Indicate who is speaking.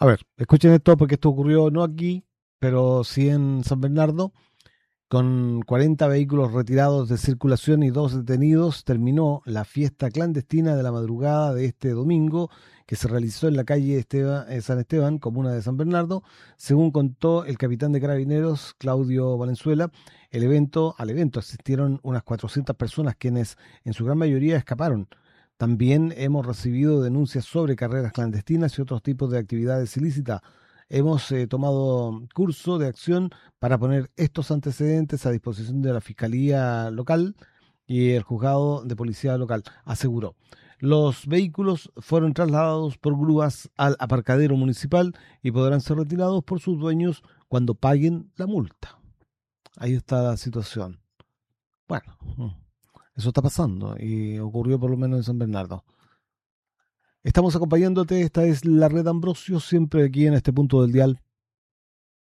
Speaker 1: A ver, escuchen esto porque esto ocurrió no aquí, pero sí en San Bernardo. Con 40 vehículos retirados de circulación y 2 detenidos, terminó la fiesta clandestina de la madrugada de este domingo, que se realizó en la calle San Esteban, comuna de San Bernardo. Según contó el capitán de Carabineros, Claudio Valenzuela, al evento asistieron unas 400 personas, quienes en su gran mayoría escaparon. También hemos recibido denuncias sobre carreras clandestinas y otros tipos de actividades ilícitas. Hemos tomado curso de acción para poner estos antecedentes a disposición de la Fiscalía Local y el Juzgado de Policía Local, aseguró. Los vehículos fueron trasladados por grúas al aparcadero municipal y podrán ser retirados por sus dueños cuando paguen la multa. Ahí está la situación. Bueno, eso está pasando y ocurrió por lo menos en San Bernardo. Estamos acompañándote, esta es la Red Ambrosio, siempre aquí en este punto del dial